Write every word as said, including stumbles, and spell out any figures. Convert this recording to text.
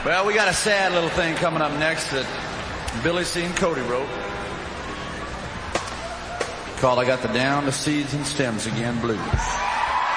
Well, we got a sad little thing coming up next that Billy C. and Cody wrote. Called I Got the Down, the Seeds and Stems Again Blues.